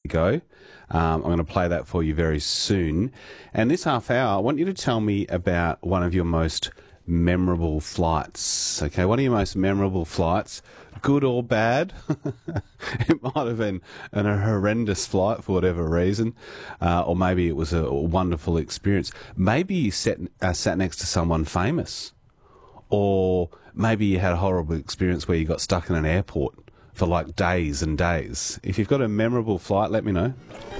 go. I'm going to play that for you very soon. And this half hour, I want you to tell me about one of your most memorable flights. Okay, one of your most memorable flights, good or bad. It might have been a horrendous flight for whatever reason, or maybe it was a wonderful experience. Maybe you sat next to someone famous, or maybe you had a horrible experience where you got stuck in an airport for like days and days. If you've got a memorable flight, let me know.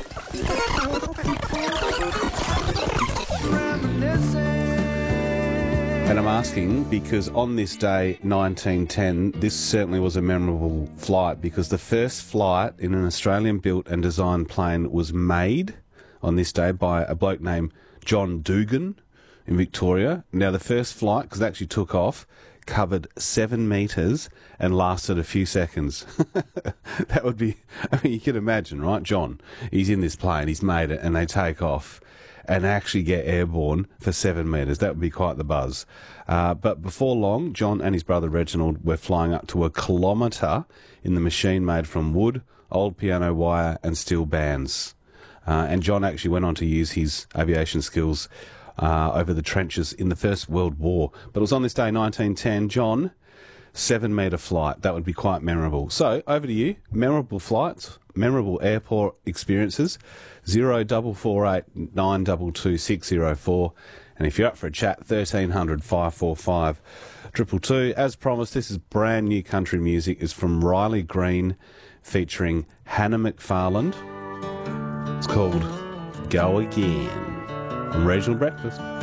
And I'm asking because on this day, 1910, this certainly was a memorable flight because the first flight in an Australian-built and designed plane was made on this day by a bloke named John Dugan in Victoria. Now, the first flight, because it actually took off, covered 7 metres and lasted a few seconds. That would be, I mean, you can imagine, right? John, he's in this plane, he's made it, and they take off and actually get airborne for 7 metres. That would be quite the buzz. But before long, John and his brother Reginald were flying up to 1 kilometre in the machine made from wood, old piano wire and steel bands. And John actually went on to use his aviation skills over the trenches in the First World War. But it was on this day, 1910, John, 7-metre flight. That would be quite memorable. So, over to you. Memorable flights, memorable airport experiences, 0448 922 604. And if you're up for a chat, 1300 545 222. As promised, this is brand new country music. It's from Riley Green featuring Hannah McFarland. It's called Go Again on Regional Breakfast.